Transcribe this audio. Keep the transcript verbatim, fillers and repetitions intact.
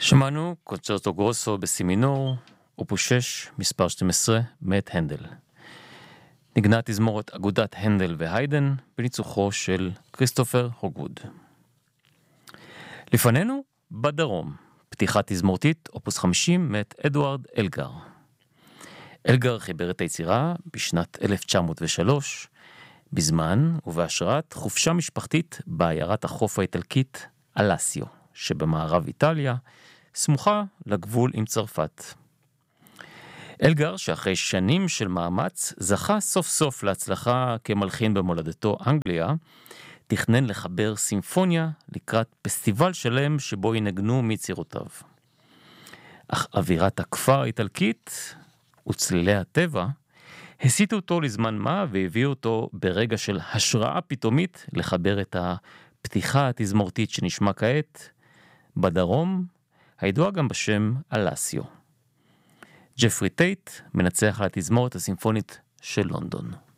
שמענו קונצ'רטו גרוסו בסי מינור, אופוס שש, מספר שתים עשרה, מאת הנדל. נגנה תזמורת אגודת הנדל והיידן בניצוחו של כריסטופר הוגווד. לפנינו בדרום, פתיחת תזמורתית אופוס חמישים מאת אדוארד אלגר. אלגר חיבר את היצירה בשנת אלף תשע מאות ושלוש, בזמן ובהשראת חופשה משפחתית בעיירת החוף האיטלקית אלאסיו, שבמערב איטליה, סמוכה לגבול עם צרפת. אלגר, שאחרי שנים של מאמץ, זכה סוף סוף להצלחה כמלחין במולדתו אנגליה, תכנן לחבר סימפוניה לקראת פסטיבל שלם שבו ינגנו מיצירותיו. אך אווירת הכפר האיטלקית וצלילי הטבע הסיטו אותו לזמן מה והביאו אותו ברגע של השראה פתאומית לחבר את הפתיחה התזמורתית שנשמע כעת בדרום, הידוע גם בשם אלאסיו. ג'פרי טייט מנצח על התזמורת הסימפונית של לונדון.